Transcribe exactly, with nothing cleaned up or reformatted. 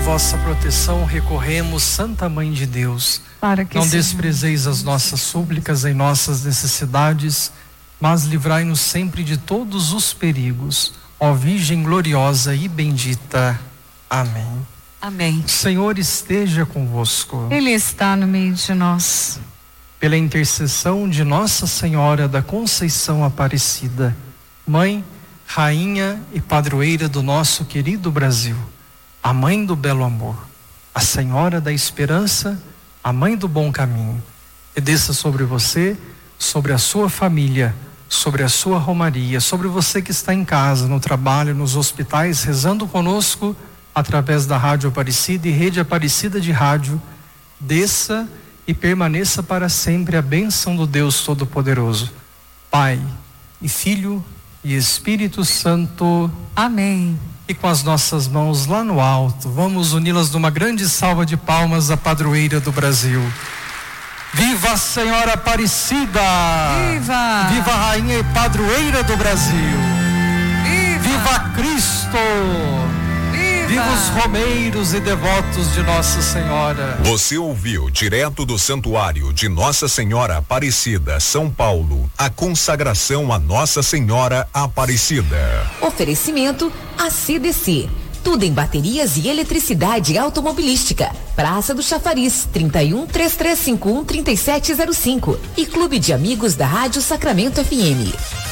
vossa proteção recorremos, Santa Mãe de Deus. Para que não seja... desprezeis as nossas súplicas em nossas necessidades, mas livrai-nos sempre de todos os perigos. Ó Virgem gloriosa e bendita. Amém. Amém. O Senhor esteja convosco. Ele está no meio de nós. Pela intercessão de Nossa Senhora da Conceição Aparecida, Mãe, Rainha e Padroeira do nosso querido Brasil, a Mãe do Belo Amor, a Senhora da Esperança, a Mãe do Bom Caminho, e desça sobre você, sobre a sua família, sobre a sua romaria, sobre você que está em casa, no trabalho, nos hospitais, rezando conosco através da Rádio Aparecida e Rede Aparecida de Rádio. Desça e permaneça para sempre a bênção do Deus Todo-Poderoso, Pai e Filho e Espírito Santo. Amém. E com as nossas mãos lá no alto, vamos uni-las numa grande salva de palmas à padroeira do Brasil. Viva a Senhora Aparecida! Viva! Viva a Rainha e Padroeira do Brasil! Viva! Viva Cristo! Viva! Viva os romeiros e devotos de Nossa Senhora! Você ouviu direto do Santuário de Nossa Senhora Aparecida, São Paulo, a consagração a Nossa Senhora Aparecida. Oferecimento A C D C. Tudo em baterias e eletricidade automobilística. Praça do Chafariz, trinta e um, três três cinco um, trinta e sete zero cinco. E Clube de Amigos da Rádio Sacramento F M.